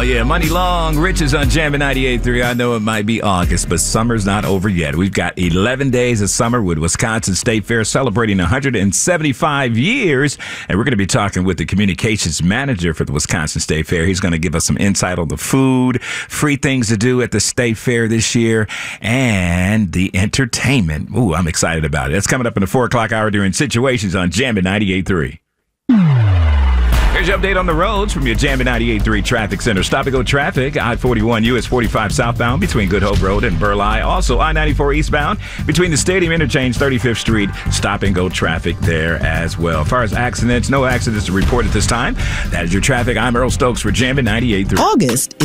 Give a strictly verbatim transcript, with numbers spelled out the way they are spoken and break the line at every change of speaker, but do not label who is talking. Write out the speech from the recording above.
yeah, money long, riches on Jammin' ninety-eight point three. I know it might be August, but summer's not over yet. We've got eleven days of summer with Wisconsin State Fair celebrating one hundred seventy-five years. And we're going to be talking with the communications manager for the Wisconsin State Fair. He's going to give us some insight on the food, free things to do at the State Fair this year, and the entertainment. Ooh, I'm excited about it. That's coming up in the four o'clock hour during Situations on Jammin' ninety-eight point three. Here's your update on the roads from your Jammin' ninety-eight point three Traffic Center. Stop and go traffic. I forty-one U S forty-five southbound between Good Hope Road and Burleigh. Also, I ninety-four eastbound between the Stadium Interchange, thirty-fifth Street. Stop and go traffic there as well. As far as accidents, no accidents to report at this time. That is your traffic. I'm Earl Stokes for Jammin' ninety-eight point three.
August